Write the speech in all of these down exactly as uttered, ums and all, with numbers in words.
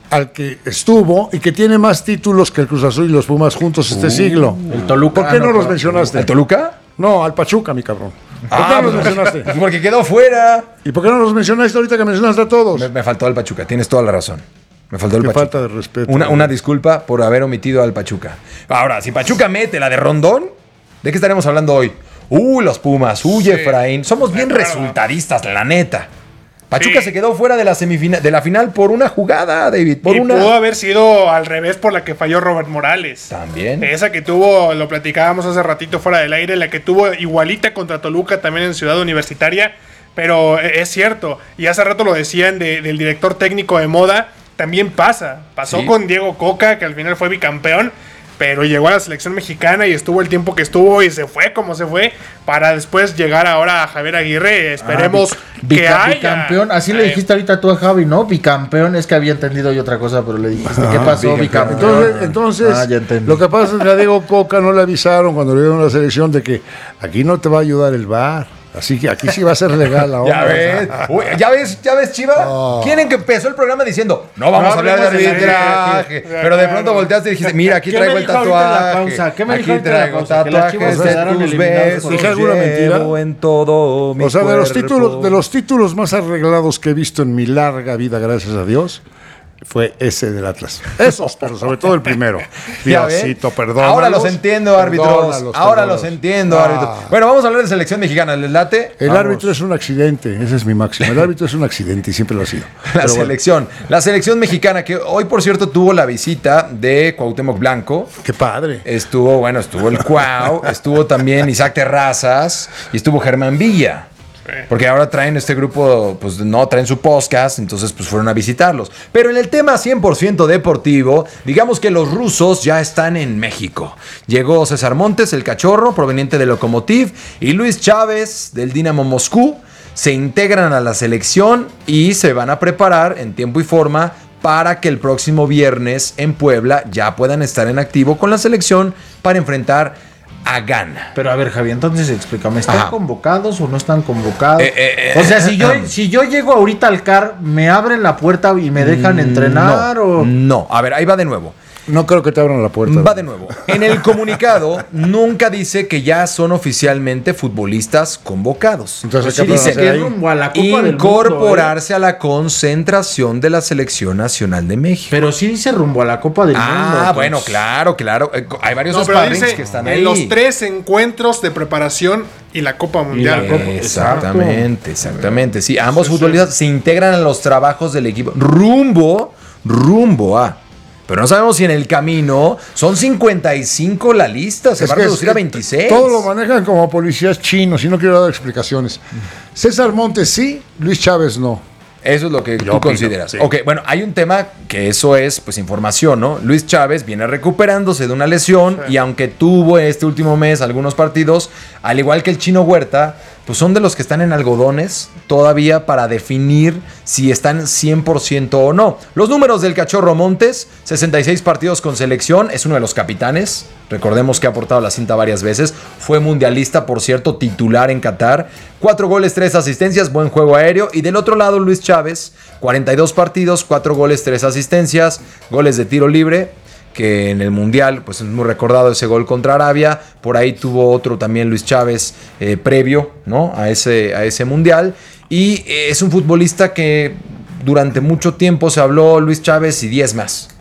al que estuvo y que tiene más títulos que el Cruz Azul y los Pumas juntos este uh, siglo. El Toluca. ¿Por qué no, no los no, mencionaste? ¿El Toluca? No, al Pachuca, mi cabrón. ¿Por ah, qué no los mencionaste? Porque quedó fuera. ¿Y por qué no los mencionaste ahorita que mencionaste a todos? Me, me faltó el Pachuca, tienes toda la razón. Me faltó el Qué Pachuca. falta de respeto. Una, una disculpa por haber omitido al Pachuca. Ahora, si Pachuca mete la de Rondón, ¿de qué estaremos hablando hoy? Uh, los Pumas, uy, sí. Efraín. Somos bien claro. resultadistas, la neta. Pachuca sí. se quedó fuera de la semifinal, de la final por una jugada, David. Por y una... pudo haber sido al revés por la que falló Robert Morales. También. Esa que tuvo, lo platicábamos hace ratito fuera del aire, la que tuvo igualita contra Toluca también en Ciudad Universitaria. Pero es cierto, y hace rato lo decían de, del director técnico de moda, también pasa. Pasó sí. con Diego Coca, que al final fue bicampeón. Pero llegó a la selección mexicana y estuvo el tiempo que estuvo y se fue como se fue para después llegar ahora a Javier Aguirre. Esperemos ah, bic- que bic- haya. Bicampeón, así le dijiste ahorita tú a Javi, ¿no? Bicampeón, es que había entendido yo otra cosa, pero le dijiste, ah, ¿qué pasó, bicampeón? Entonces, entonces ah, lo que pasa es que a Diego Coca no le avisaron cuando le dieron la selección de que aquí no te va a ayudar el V A R. Así que aquí sí va a ser legal ahora. Ya ves, Uy, ya ves, ya ves, Chiva. Oh. ¿Quién que empezó el programa diciendo no vamos no, a hablar de arbitraje? Pero de pronto volteaste y dijiste, mira, aquí traigo el tatuaje. ¿Qué me aquí traigo tatuajes de tus besos. ¿Dije alguna mentira? En todo mi o sea, de los cuerpo. títulos, de los títulos más arreglados que he visto en mi larga vida, gracias a Dios, fue ese del Atlas. Esos, pero sobre todo el primero. Diosito, perdón. Ahora los entiendo, árbitros. Ahora los entiendo, ah. árbitros. Bueno, vamos a hablar de selección mexicana. ¿Les late? El vamos. árbitro es un accidente. Ese es mi máximo. El árbitro es un accidente y siempre lo ha sido. La pero selección. Bueno. La selección mexicana, que hoy, por cierto, tuvo la visita de Cuauhtémoc Blanco. ¡Qué padre! Estuvo, bueno, estuvo el Cuau, estuvo también Isaac Terrazas y estuvo Germán Villa. Porque ahora traen este grupo, pues no, traen su podcast, entonces pues fueron a visitarlos. Pero en el tema cien por ciento deportivo, digamos que los rusos ya están en México. Llegó César Montes, el cachorro, proveniente de Lokomotiv, y Luis Chávez, del Dinamo Moscú. Se integran a la selección y se van a preparar en tiempo y forma para que el próximo viernes en Puebla ya puedan estar en activo con la selección para enfrentar a Ghana. Pero a ver, Javi, entonces explícame, ¿están Ajá. convocados o no están convocados? Eh, eh, o sea, si yo, si yo llego ahorita al C A R, ¿me abren la puerta y me dejan entrenar? No, o... no. A ver, ahí va de nuevo. No creo que te abran la puerta. Va de nuevo. En el comunicado nunca dice que ya son oficialmente futbolistas convocados. Entonces, sí dice que rumbo a la Copa incorporarse del Mundo, ¿eh? a la concentración de la Selección Nacional de México. Pero sí dice rumbo a la Copa del ah, Mundo. Ah, entonces. bueno, claro, claro. Hay varios no, sparrings que están en ahí. En los tres encuentros de preparación y la Copa Mundial. La Copa. Exactamente, exactamente. Sí, ambos sí, futbolistas sí. se integran a los trabajos del equipo rumbo, rumbo a... Pero no sabemos si en el camino son cincuenta y cinco la lista, se es va a reducir es, a veintiséis. Todo lo manejan como policías chinos y no quiero dar explicaciones. César Montes sí, Luis Chávez no. Eso es lo que Yo tú consideras. Sí. Ok, bueno, hay un tema que eso es, pues, información, ¿no? Luis Chávez viene recuperándose de una lesión sí. y aunque tuvo este último mes algunos partidos, al igual que el Chino Huerta, pues son de los que están en algodones todavía para definir si están cien por ciento o no. Los números del Cachorro Montes, sesenta y seis partidos con selección, es uno de los capitanes. Recordemos que ha aportado la cinta varias veces. Fue mundialista, por cierto, titular en Qatar. Cuatro goles, tres asistencias, buen juego aéreo. Y del otro lado, Luis Chávez, cuarenta y dos partidos, cuatro goles, tres asistencias, goles de tiro libre, que en el Mundial, pues es muy recordado ese gol contra Arabia. Por ahí tuvo otro también Luis Chávez eh, previo, ¿no? a, ese, a ese Mundial. Y eh, es un futbolista que durante mucho tiempo se habló Luis Chávez y diez más.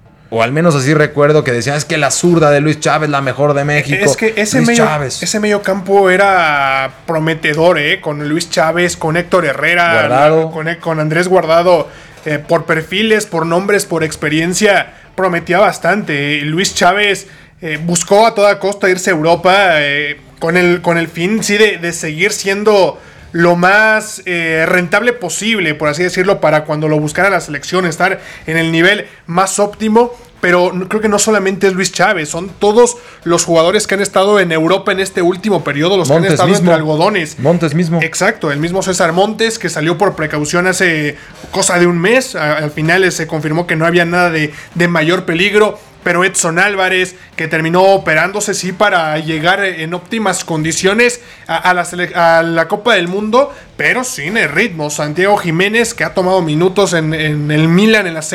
O al menos así recuerdo que decían, es que la zurda de Luis Chávez, la mejor de México. Es que ese, Luis medio, Chávez. ese medio campo era prometedor, ¿eh? Con Luis Chávez, con Héctor Herrera, Guardado. Con, con Andrés Guardado, eh, por perfiles, por nombres, por experiencia, prometía bastante. Luis Chávez eh, buscó a toda costa irse a Europa eh, con, el, con el fin, sí, de, de seguir siendo lo más eh, rentable posible, por así decirlo, para cuando lo buscara la selección, estar en el nivel más óptimo. Pero creo que no solamente es Luis Chávez, son todos los jugadores que han estado en Europa en este último periodo, los Montes que han estado mismo. entre algodones. Montes mismo. Exacto, el mismo César Montes, que salió por precaución hace cosa de un mes. Al final se confirmó que no había nada de, de mayor peligro. Pero Edson Álvarez, que terminó operándose, sí, para llegar en óptimas condiciones a, a, la, a la Copa del Mundo, pero sin el ritmo. Santiago Jiménez, que ha tomado minutos en, en el Milan, en la